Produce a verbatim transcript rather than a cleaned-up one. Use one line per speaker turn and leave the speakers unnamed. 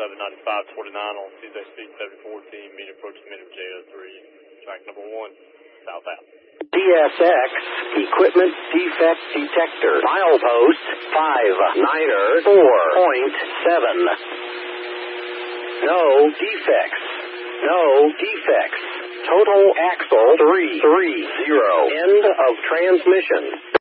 eleven ninety-five twenty-nine on Tuesday Speed seven fourteen, mean approach minute J O three, track number one, south out.
D S X, equipment defect detector, milepost five niner four point seven. No defects. No defects. Total axle three three zero. End of transmission.